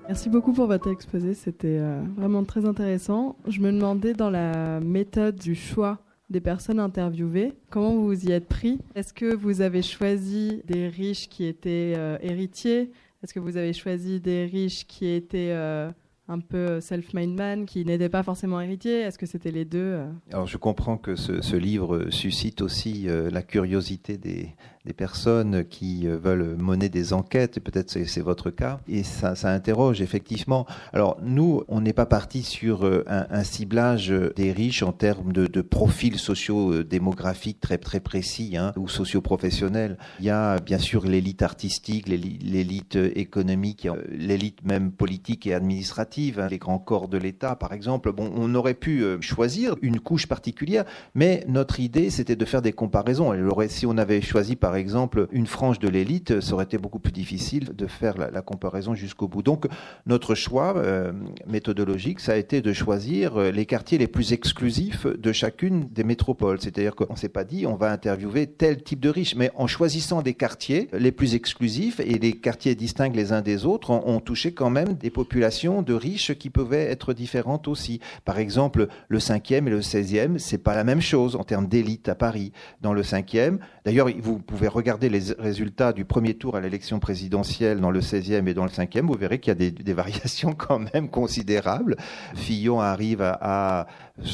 Merci beaucoup pour votre exposé, c'était vraiment très intéressant. Je me demandais, dans la méthode du choix des personnes interviewées, comment vous vous y êtes pris? Est-ce que vous avez choisi des riches qui étaient héritiers? Est-ce que vous avez choisi des riches qui étaient un peu self-made man, qui n'étaient pas forcément héritiers? Est-ce que c'était les deux? Alors je comprends que ce livre suscite aussi la curiosité des personnes qui veulent mener des enquêtes, et peut-être c'est votre cas, et ça interroge effectivement. Alors nous, on n'est pas parti sur un ciblage des riches en termes de profils socio-démographiques très très précis, ou socio-professionnels. Il y a bien sûr l'élite artistique, l'élite économique, l'élite même politique et administrative, les grands corps de l'État par exemple. Bon, on aurait pu choisir une couche particulière, mais notre idée c'était de faire des comparaisons. Si on avait choisi par exemple une frange de l'élite, ça aurait été beaucoup plus difficile de faire la comparaison jusqu'au bout. Donc notre choix méthodologique, ça a été de choisir les quartiers les plus exclusifs de chacune des métropoles. C'est-à-dire qu'on ne s'est pas dit on va interviewer tel type de riche, mais en choisissant des quartiers les plus exclusifs, et les quartiers distincts les uns des autres ont touché quand même des populations de riches qui pouvaient être différentes aussi. Par exemple, le 5e et le 16e, c'est pas la même chose en termes d'élite à Paris. Dans le 5e, d'ailleurs, vous pouvez regarder les résultats du premier tour à l'élection présidentielle dans le 16e et dans le 5e, vous verrez qu'il y a des variations quand même considérables. Fillon arrive à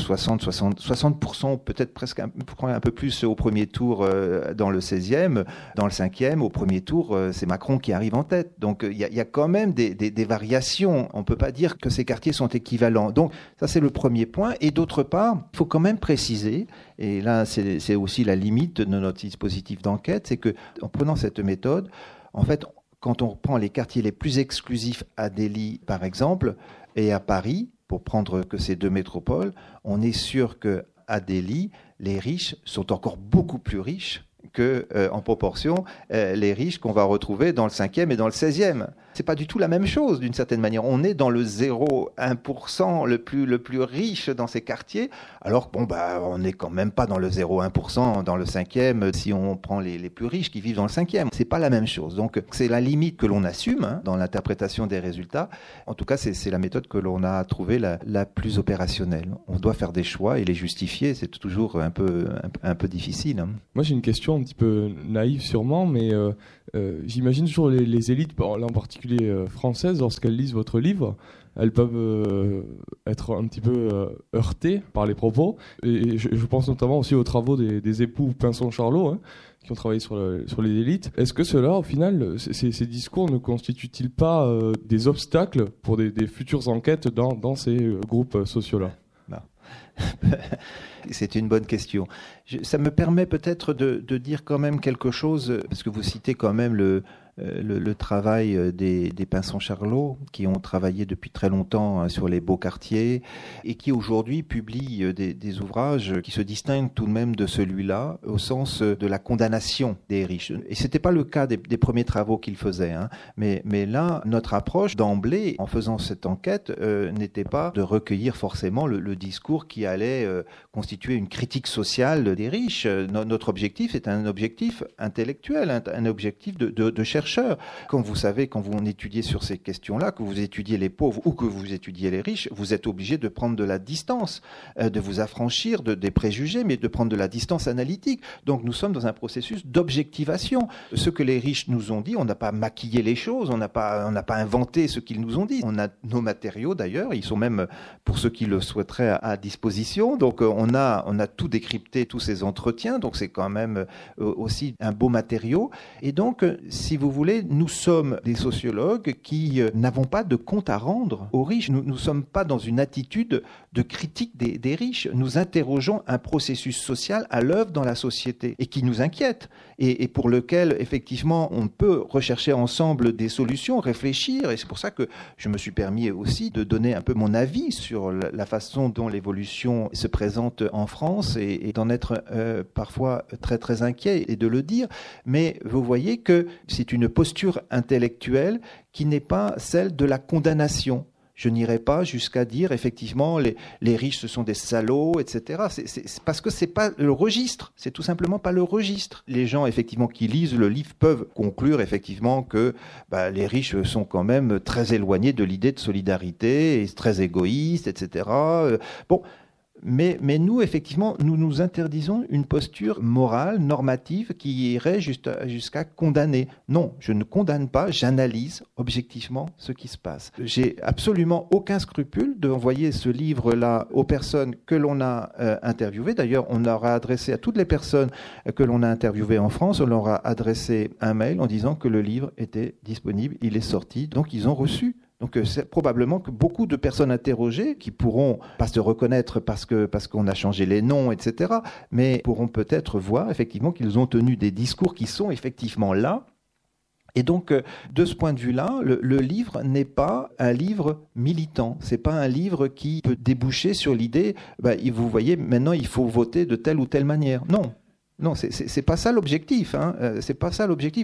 60%, peut-être presque un peu plus au premier tour dans le 16e. Dans le 5e, au premier tour, c'est Macron qui arrive en tête. Donc il y a quand même des variations. On ne peut pas dire que ces quartiers sont équivalents. Donc ça, c'est le premier point. Et d'autre part, il faut quand même préciser, et là c'est aussi la limite de notre dispositif d'enquête, c'est que en prenant cette méthode, en fait, quand on prend les quartiers les plus exclusifs à Delhi, par exemple, et à Paris, pour prendre que ces deux métropoles, on est sûr qu'à Delhi, les riches sont encore beaucoup plus riches que, en proportion, les riches qu'on va retrouver dans le 5e et dans le 16e. C'est pas du tout la même chose, d'une certaine manière. On est dans le 0,1% le plus riche dans ces quartiers, alors bon, on n'est quand même pas dans le 0,1% dans le 5e si on prend les plus riches qui vivent dans le 5e. C'est pas la même chose. Donc, c'est la limite que l'on assume dans l'interprétation des résultats. En tout cas, c'est la méthode que l'on a trouvée la plus opérationnelle. On doit faire des choix et les justifier. C'est toujours un peu difficile. Moi, j'ai une question un petit peu naïve sûrement, mais j'imagine toujours les élites, là en particulier françaises, lorsqu'elles lisent votre livre, elles peuvent être un petit peu heurtées par les propos. Et je pense notamment aussi aux travaux des époux Pinson-Charlot, qui ont travaillé sur les élites. Est-ce que cela, au final, ces discours ne constituent-ils pas des obstacles pour des futures enquêtes dans ces groupes sociaux-là ? C'est une bonne question. Ça me permet peut-être de dire quand même quelque chose, parce que vous citez quand même le travail des Pinson-Charlot, qui ont travaillé depuis très longtemps sur les beaux quartiers, et qui aujourd'hui publient des ouvrages qui se distinguent tout de même de celui-là, au sens de la condamnation des riches. Et c'était pas le cas des premiers travaux qu'ils faisaient, mais là, notre approche d'emblée, en faisant cette enquête, n'était pas de recueillir forcément le discours qui allait constituer une critique sociale des riches. Notre objectif est un objectif intellectuel, un objectif de chercheur. Comme vous savez, quand vous étudiez sur ces questions-là, que vous étudiez les pauvres ou que vous étudiez les riches, vous êtes obligé de prendre de la distance, de vous affranchir des préjugés, mais de prendre de la distance analytique. Donc nous sommes dans un processus d'objectivation. Ce que les riches nous ont dit, on n'a pas maquillé les choses, on n'a pas inventé ce qu'ils nous ont dit. On a nos matériaux d'ailleurs, ils sont même, pour ceux qui le souhaiteraient, à disposition. Donc on a tout décrypté, tous ces entretiens, donc c'est quand même aussi un beau matériau. Et donc, si vous voulez, nous sommes des sociologues qui n'avons pas de compte à rendre aux riches. Nous ne sommes pas dans une attitude de critique des riches. Nous interrogeons un processus social à l'œuvre dans la société et qui nous inquiète et pour lequel, effectivement, on peut rechercher ensemble des solutions, réfléchir. Et c'est pour ça que je me suis permis aussi de donner un peu mon avis sur la façon dont l'évolution se présente en France et d'en être parfois très très inquiet et de le dire. Mais vous voyez que c'est une posture intellectuelle qui n'est pas celle de la condamnation. Je n'irai pas jusqu'à dire effectivement les riches ce sont des salauds, etc. C'est parce que c'est pas le registre, c'est tout simplement pas le registre. Les gens effectivement qui lisent le livre peuvent conclure effectivement que les riches sont quand même très éloignés de l'idée de solidarité, et très égoïstes, etc. Bon. Mais nous, effectivement, nous nous interdisons une posture morale, normative, qui irait jusqu'à condamner. Non, je ne condamne pas, j'analyse objectivement ce qui se passe. J'ai absolument aucun scrupule d'envoyer ce livre-là aux personnes que l'on a interviewées. D'ailleurs, on aura adressé à toutes les personnes que l'on a interviewées en France, on leur a adressé un mail en disant que le livre était disponible, il est sorti, donc ils ont reçu. Donc c'est probablement que beaucoup de personnes interrogées qui pourront pas se reconnaître parce qu'on a changé les noms, etc., mais pourront peut-être voir effectivement qu'ils ont tenu des discours qui sont effectivement là. Et donc, de ce point de vue-là, le livre n'est pas un livre militant. C'est pas un livre qui peut déboucher sur l'idée, vous voyez, maintenant il faut voter de telle ou telle manière. Non, c'est pas ça l'objectif. C'est pas ça l'objectif.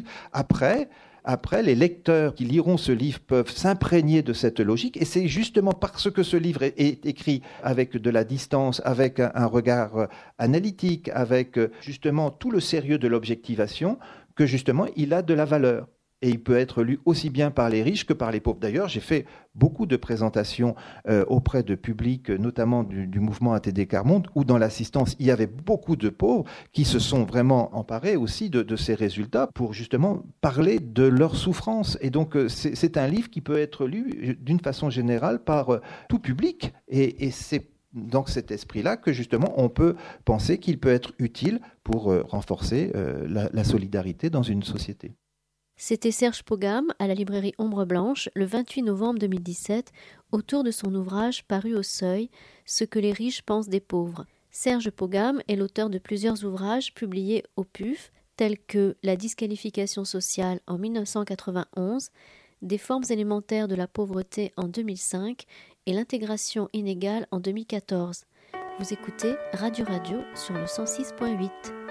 Après, les lecteurs qui liront ce livre peuvent s'imprégner de cette logique, et c'est justement parce que ce livre est écrit avec de la distance, avec un regard analytique, avec justement tout le sérieux de l'objectivation, que justement il a de la valeur. Et il peut être lu aussi bien par les riches que par les pauvres. D'ailleurs, j'ai fait beaucoup de présentations auprès de publics, notamment du mouvement ATD Quart Monde, où dans l'assistance, il y avait beaucoup de pauvres qui se sont vraiment emparés aussi de ces résultats pour justement parler de leur souffrance. Et donc, c'est un livre qui peut être lu d'une façon générale par tout public. Et c'est dans cet esprit-là que justement, on peut penser qu'il peut être utile pour renforcer la solidarité dans une société. C'était Serge Pogam à la librairie Ombre Blanche le 28 novembre 2017 autour de son ouvrage paru au Seuil « Ce que les riches pensent des pauvres ». Serge Pogam est l'auteur de plusieurs ouvrages publiés au PUF tels que « La disqualification sociale » en 1991, « Des formes élémentaires de la pauvreté » en 2005 et « L'intégration inégale » en 2014. Vous écoutez Radio sur le 106.8.